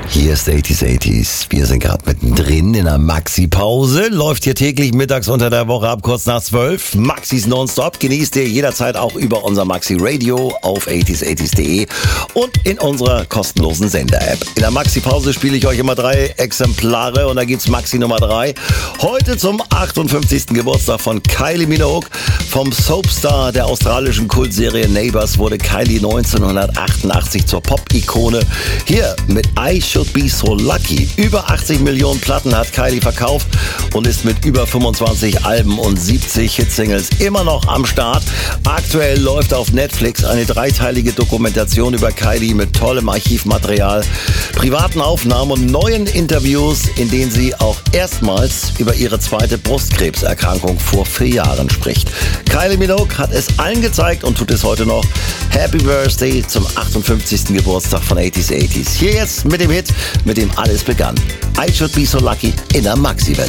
Hier ist 80s. Wir sind gerade mittendrin in der Maxi-Pause. Läuft hier täglich mittags unter der Woche ab kurz nach 12. Maxis nonstop genießt ihr jederzeit auch über unser Maxi-Radio auf 80s80s.de und in unserer kostenlosen Sender-App. In der Maxi-Pause spiele ich euch immer 3 Exemplare und da gibt's Maxi Nummer 3. Heute zum 58. Geburtstag von Kylie Minogue. Vom Soapstar der australischen Kultserie Neighbours wurde Kylie 1988 zur Pop-Ikone. Hier mit I Should Be So Lucky. Über 80 Millionen Platten hat Kylie verkauft und ist mit über 25 Alben und 70 Hitsingles immer noch am Start. Aktuell läuft auf Netflix eine 3-teilige Dokumentation über Kylie mit tollem Archivmaterial, privaten Aufnahmen und neuen Interviews, in denen sie auch erstmals über ihre zweite Brustkrebserkrankung vor 4 Jahren spricht. Kylie Minogue hat es allen gezeigt und tut es heute noch. Happy Birthday zum 58. Geburtstag von 80s. Hier jetzt mit dem Hit, mit dem alles begann. I Should Be So Lucky in der Maxi-Version.